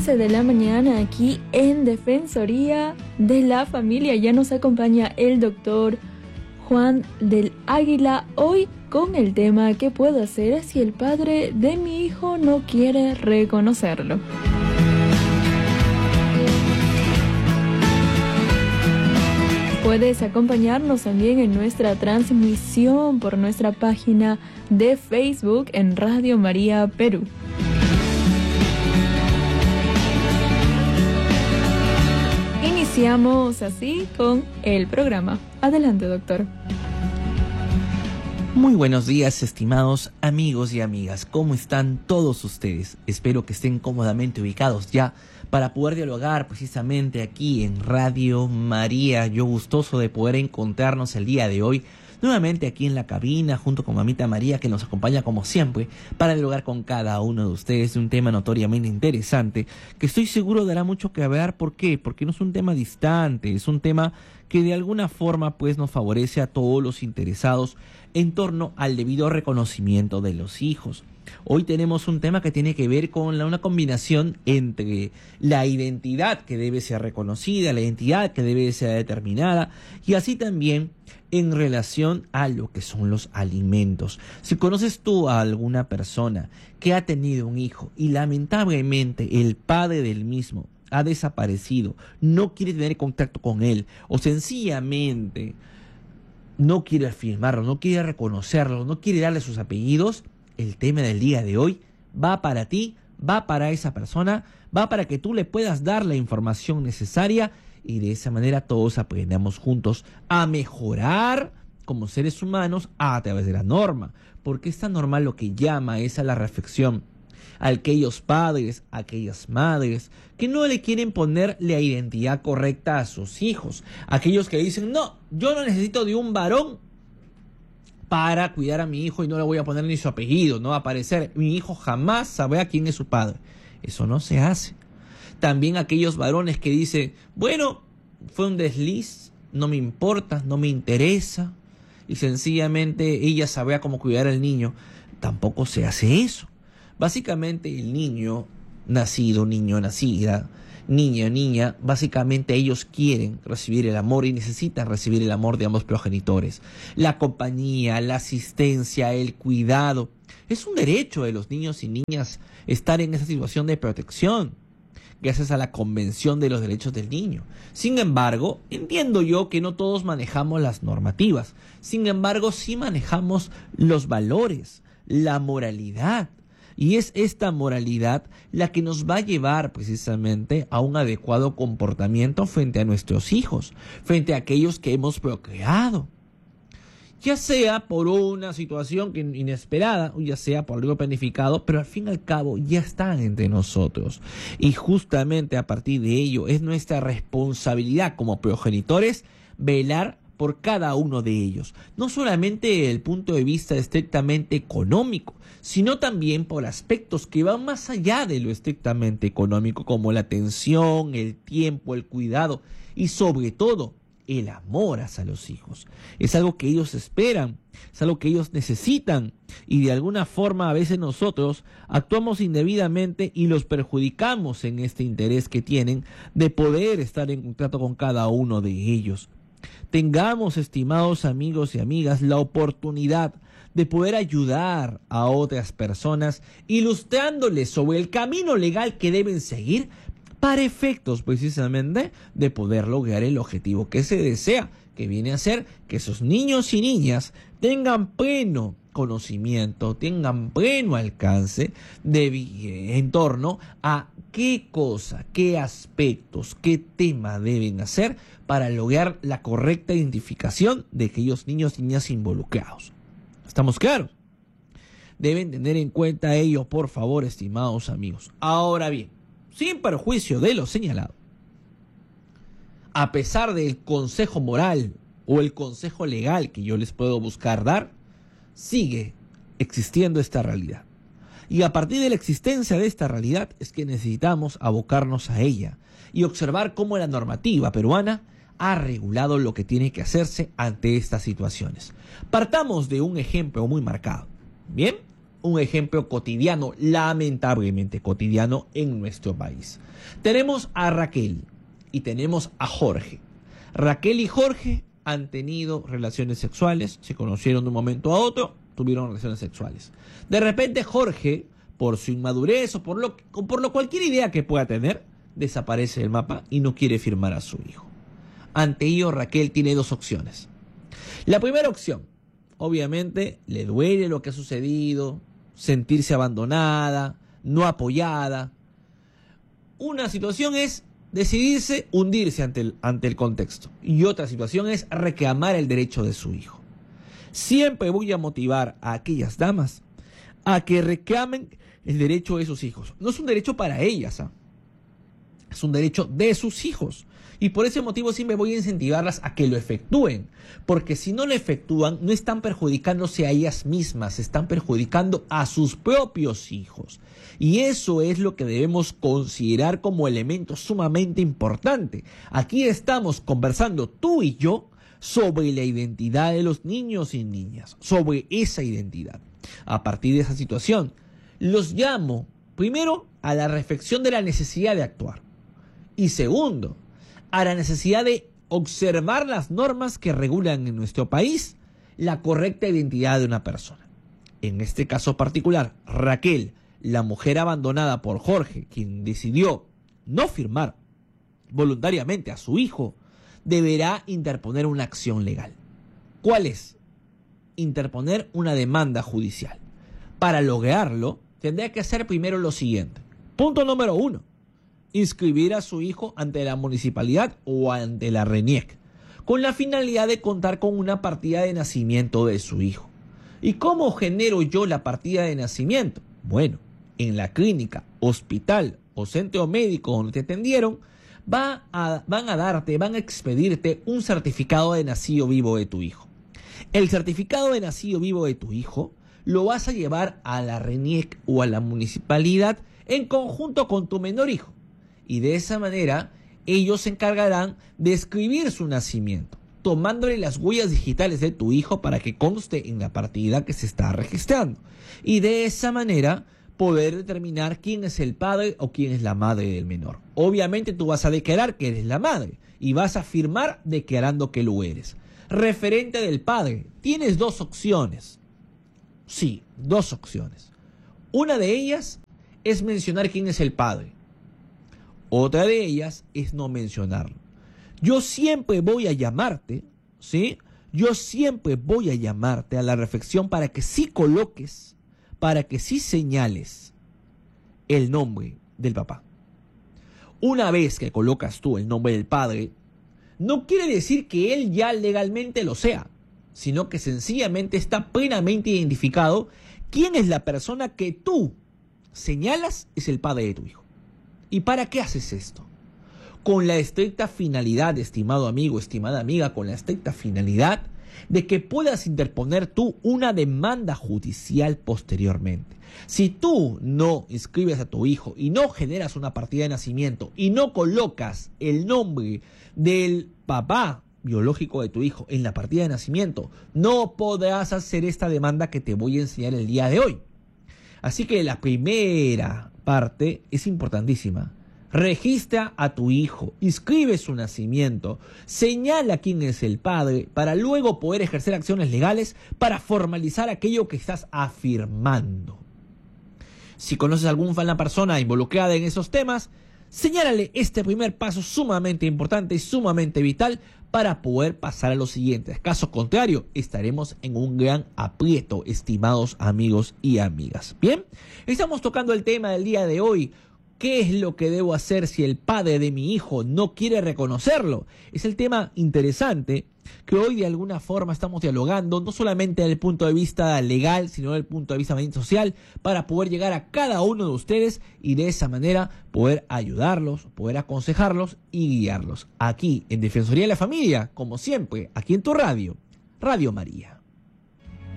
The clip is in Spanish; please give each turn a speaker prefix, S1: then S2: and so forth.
S1: 11 de la mañana aquí en Defensoría de la Familia. Ya nos acompaña el doctor Juan del Águila hoy con el tema ¿qué puedo hacer si el padre de mi hijo no quiere reconocerlo? Puedes acompañarnos también en nuestra transmisión por nuestra página de Facebook en Radio María Perú. Iniciamos así con el programa. Adelante, doctor.
S2: Muy buenos días, estimados amigos y amigas. ¿Cómo están todos ustedes? Espero que estén cómodamente ubicados ya para poder dialogar precisamente aquí en Radio María. Yo gustoso de poder encontrarnos el día de hoy nuevamente aquí en la cabina junto con mamita María, que nos acompaña como siempre para dialogar con cada uno de ustedes de un tema notoriamente interesante que estoy seguro dará mucho que hablar. ¿Por qué? Porque no es un tema distante, es un tema que de alguna forma pues nos favorece a todos los interesados en torno al debido reconocimiento de los hijos. Hoy tenemos un tema que tiene que ver con una combinación entre la identidad que debe ser reconocida, la identidad que debe ser determinada y así también en relación a lo que son los alimentos. Si conoces tú a alguna persona que ha tenido un hijo y lamentablemente el padre del mismo ha desaparecido, no quiere tener contacto con él o sencillamente no quiere afirmarlo, no quiere reconocerlo, no quiere darle sus apellidos, el tema del día de hoy va para ti, va para esa persona, va para que tú le puedas dar la información necesaria y de esa manera todos aprendamos juntos a mejorar como seres humanos a través de la norma. Porque esta norma lo que llama es a la reflexión, a aquellos padres, a aquellas madres que no le quieren poner la identidad correcta a sus hijos, aquellos que dicen, no, yo no necesito de un varón para cuidar a mi hijo y no le voy a poner ni su apellido, no va a aparecer, mi hijo jamás sabrá quién es su padre. Eso no se hace. También aquellos varones que dicen, bueno, fue un desliz, no me importa, no me interesa, y sencillamente ella sabrá cómo cuidar al niño. Tampoco se hace eso. Básicamente el niño nacido, niño nacida, niña, básicamente ellos quieren recibir el amor y necesitan recibir el amor de ambos progenitores. La compañía, la asistencia, el cuidado. Es un derecho de los niños y niñas estar en esa situación de protección, gracias a la Convención de los Derechos del Niño. Sin embargo, entiendo yo que no todos manejamos las normativas. Sin embargo, sí manejamos los valores, la moralidad. Y es esta moralidad la que nos va a llevar precisamente a un adecuado comportamiento frente a nuestros hijos, frente a aquellos que hemos procreado. Ya sea por una situación inesperada, o ya sea por algo planificado, pero al fin y al cabo ya están entre nosotros. Y justamente a partir de ello es nuestra responsabilidad como progenitores velar por cada uno de ellos. No solamente desde el punto de vista estrictamente económico, sino también por aspectos que van más allá de lo estrictamente económico, como la atención, el tiempo, el cuidado y sobre todo el amor hacia los hijos. Es algo que ellos esperan, es algo que ellos necesitan y de alguna forma a veces nosotros actuamos indebidamente y los perjudicamos en este interés que tienen de poder estar en contacto con cada uno de ellos. Tengamos, estimados amigos y amigas, la oportunidad de poder ayudar a otras personas ilustrándoles sobre el camino legal que deben seguir para efectos precisamente de poder lograr el objetivo que se desea, que viene a ser que esos niños y niñas tengan pleno conocimiento, tengan pleno alcance en torno a qué cosa, qué aspectos, qué tema deben hacer para lograr la correcta identificación de aquellos niños y niñas involucrados. ¿Estamos claros? Deben tener en cuenta ello, por favor, estimados amigos. Ahora bien, sin perjuicio de lo señalado, a pesar del consejo moral o el consejo legal que yo les puedo buscar dar, sigue existiendo esta realidad. Y a partir de la existencia de esta realidad es que necesitamos abocarnos a ella y observar cómo la normativa peruana ha regulado lo que tiene que hacerse ante estas situaciones. Partamos de un ejemplo muy marcado. Bien, un ejemplo cotidiano, lamentablemente cotidiano en nuestro país. Tenemos a Raquel y tenemos a Jorge. Raquel y Jorge han tenido relaciones sexuales, se conocieron de un momento a otro, tuvieron relaciones sexuales. De repente Jorge, por su inmadurez o por cualquier idea que pueda tener, desaparece del mapa y no quiere firmar a su hijo. Ante ello, Raquel tiene dos opciones. La primera opción, obviamente, le duele lo que ha sucedido, sentirse abandonada, no apoyada. Una situación es decidirse hundirse ante el contexto y otra situación es reclamar el derecho de su hijo. Siempre voy a motivar a aquellas damas a que reclamen el derecho de sus hijos. No es un derecho para ellas, es un derecho de sus hijos. Y por ese motivo siempre voy a incentivarlas a que lo efectúen. Porque si no lo efectúan, no están perjudicándose a ellas mismas, están perjudicando a sus propios hijos. Y eso es lo que debemos considerar como elemento sumamente importante. Aquí estamos conversando tú y yo sobre la identidad de los niños y niñas, sobre esa identidad. A partir de esa situación, los llamo, primero, a la reflexión de la necesidad de actuar. Y segundo, a la necesidad de observar las normas que regulan en nuestro país la correcta identidad de una persona. En este caso particular, Raquel, la mujer abandonada por Jorge, quien decidió no firmar voluntariamente a su hijo, deberá interponer una acción legal. ¿Cuál es? Interponer una demanda judicial. Para lograrlo, tendrá que hacer primero lo siguiente. Punto número 1. Inscribir a su hijo ante la municipalidad o ante la RENIEC, con la finalidad de contar con una partida de nacimiento de su hijo. ¿Y cómo genero yo la partida de nacimiento? Bueno, en la clínica, hospital o centro médico donde te atendieron, van a expedirte un certificado de nacido vivo de tu hijo. El certificado de nacido vivo de tu hijo lo vas a llevar a la RENIEC o a la municipalidad en conjunto con tu menor hijo. Y de esa manera, ellos se encargarán de escribir su nacimiento, tomándole las huellas digitales de tu hijo para que conste en la partida que se está registrando. Y de esa manera, poder determinar quién es el padre o quién es la madre del menor. Obviamente tú vas a declarar que eres la madre y vas a firmar declarando que lo eres. Referente del padre, tienes dos opciones. Sí, dos opciones. Una de ellas es mencionar quién es el padre. Otra de ellas es no mencionarlo. Yo siempre voy a llamarte, ¿sí? Yo siempre voy a llamarte a la reflexión para que sí coloques, para que sí señales el nombre del papá. Una vez que colocas tú el nombre del padre, no quiere decir que él ya legalmente lo sea, sino que sencillamente está plenamente identificado quién es la persona que tú señalas es el padre de tu hijo. ¿Y para qué haces esto? Con la estricta finalidad, estimado amigo, estimada amiga, con la estricta finalidad de que puedas interponer tú una demanda judicial posteriormente. Si tú no inscribes a tu hijo y no generas una partida de nacimiento y no colocas el nombre del papá biológico de tu hijo en la partida de nacimiento, no podrás hacer esta demanda que te voy a enseñar el día de hoy. Así que la primera parte es importantísima. Registra a tu hijo, inscribe su nacimiento, señala quién es el padre para luego poder ejercer acciones legales para formalizar aquello que estás afirmando. Si conoces a alguna persona involucrada en esos temas, señálale este primer paso sumamente importante y sumamente vital para poder pasar a los siguientes. Caso contrario, estaremos en un gran aprieto, estimados amigos y amigas. Bien, estamos tocando el tema del día de hoy. ¿Qué es lo que debo hacer si el padre de mi hijo no quiere reconocerlo? Es el tema interesante que hoy de alguna forma estamos dialogando, no solamente desde el punto de vista legal, sino desde el punto de vista social, para poder llegar a cada uno de ustedes y de esa manera poder ayudarlos, poder aconsejarlos y guiarlos. Aquí en Defensoría de la Familia, como siempre, aquí en tu radio, Radio María.